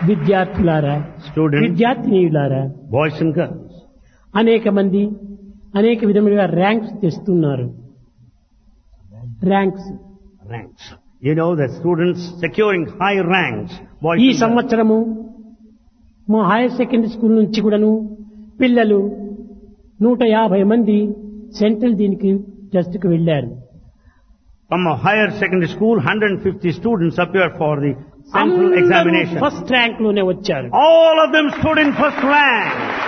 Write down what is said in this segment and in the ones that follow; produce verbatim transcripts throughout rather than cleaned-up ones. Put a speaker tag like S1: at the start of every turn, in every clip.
S1: విద్యార్థులారా,
S2: Students,
S1: విద్యార్థినీయులారా,
S2: boys and girls,
S1: అనేక మంది అనేక విధములుగా ర్యాంక్స్ తెస్తున్నారు. Ranks
S2: ranks. You know the students securing high ranks. Boys
S1: ఈ
S2: and girls.
S1: సంవత్సరము మా హైయర్ సెకండరీ స్కూల్ నుంచి కూడాను పిల్లలు నూట యాభై మంది సెంట్రల్ దీనికి టెస్ట్ కు వెళ్లారు.
S2: From a higher secondary school, one hundred fifty students appeared for the central examination.
S1: First rank లోనే వచ్చారు.
S2: All of them stood in first rank.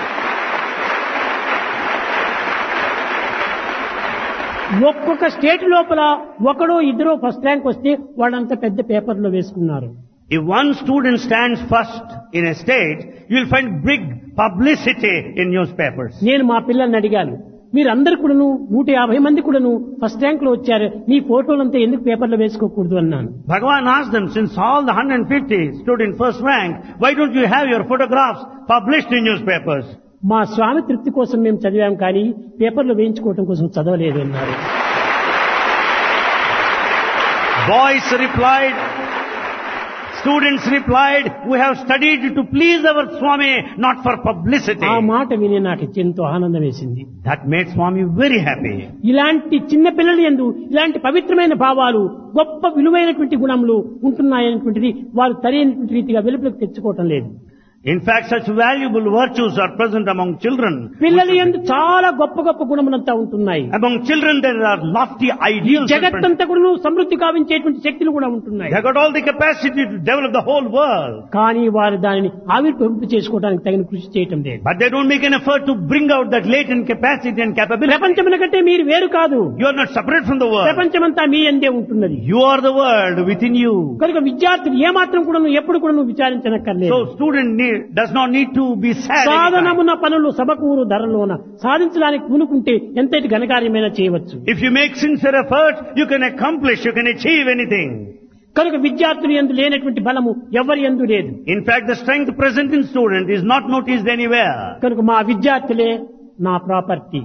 S1: ఒక్కొక్క స్టేట్ లోపల ఒకడో ఇద్దరో ఫస్ట్ ర్యాంక్ వస్తే వాళ్ళంతా పెద్ద పేపర్లో వేసుకున్నారు.
S2: If one student stands first in a state, you will find big publicity in newspapers.
S1: నేను మా పిల్లల్ని అడిగాను, మీరందరూ కూడాను నూట యాభై మంది కూడాను ఫస్ట్ ర్యాంక్ లో వచ్చారు, మీ ఫోటోలంతా ఎందుకు పేపర్లో వేసుకోకూడదు అన్నాను.
S2: Bhagavan asked them, since all the one hundred fifty stood in first rank, why don't you have your photographs published in newspapers?
S1: మా స్వామి తృప్తి కోసం మేము చదివాం కానీ పేపర్లో వేయించుకోవడం కోసం చదవలేదు అన్నారు.
S2: Boys replied, students replied, we have studied to please our Swami, not for publicity.
S1: ఆ మాట విని నాకు ఎంతో ఆనందం వేసింది.
S2: That made Swami very happy.
S1: ఇలాంటి చిన్న పిల్లల యందు ఇలాంటి పవిత్రమైన భావాలు, గొప్ప విలువైనటువంటి గుణములు ఉంటున్నాయనేటువంటిది వారు సరైనటువంటి రీతిగా వెలుపులకు తెచ్చుకోవటం లేదు.
S2: In fact, such valuable virtues are present among children.
S1: పిల్లల యందు చాలా గొప్ప గొప్ప గుణములంతా ఉంటున్నాయి.
S2: Among children there are lofty ideals. and
S1: జగత్తంతా కూడా సమృద్ధి కావించేటువంటి శక్తులు కూడా ఉంటున్నాయి.
S2: They have got all the capacity to develop the whole world.
S1: కానీ వారు దానిని ఆవిర్భవింపు చేసుకోవడానికి తగిన కృషి చేయటం లేదు.
S2: But they don't make an effort to bring out that latent capacity and capability.
S1: ప్రపంచముల కంటే మీరు వేరు కాదు.
S2: You are not separate from the world.
S1: ప్రపంచమంతా మీ యందే ఉంటున్నది.
S2: You are the world within you.
S1: కనుక విద్యార్థులు ఏమాత్రం కూడా ఎప్పుడు కూడా విచారించనక్కర్లేదు.
S2: So student need, does not need to be sad.
S1: సాధనమున పనులు సబకూరు ధరలోన సాధించడానికి పూనుకుంటే ఎంతటి ఘనకార్యమైనా చేయవచ్చు.
S2: If you make sincere effort, you can accomplish, you can achieve anything.
S1: కనుక విద్యార్థులు యందు లేనటువంటి బలము ఎవరి యందు లేదు.
S2: In fact, the strength present in student is not noticed anywhere.
S1: కనుక మా విద్యార్థులే నా ప్రాపర్టీ.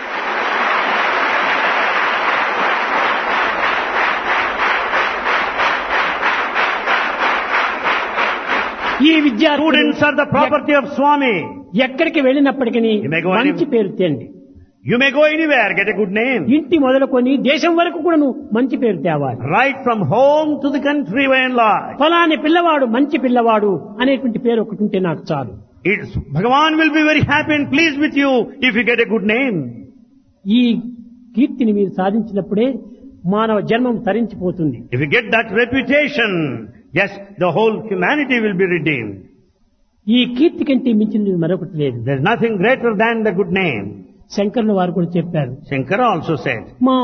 S1: ఈ విద్యార్థులు
S2: Students are the property of Swami.
S1: ఎక్కడికి వెళ్ళినప్పటికీ
S2: You may go
S1: మంచి
S2: any-
S1: పేరు తేండి.
S2: You may go anywhere, get a good name.
S1: ఇంటి మొదలుకొని దేశం వరకు కూడా మంచి పేరు తేవాలి.
S2: Right from home to the country by and large.
S1: ఫలాని పిల్లవాడు మంచి పిల్లవాడు అనేటువంటి పేరు ఒకటి ఉంటే నాకు చాలు.
S2: It's, Bhagavan will be very happy and pleased with you if you get a good name.
S1: ఈ కీర్తిని మీరు సాధించినప్పుడే మానవ జన్మం తరించిపోతుంది.
S2: If you get that reputation, yes, the whole humanity will be redeemed.
S1: ఈ కీర్తి కంటే మించినది మరొకటి లేదు.
S2: There's nothing greater than the good name.
S1: శంకరుల వారు కూడా చెప్పారు,
S2: Shankara also said,
S1: మా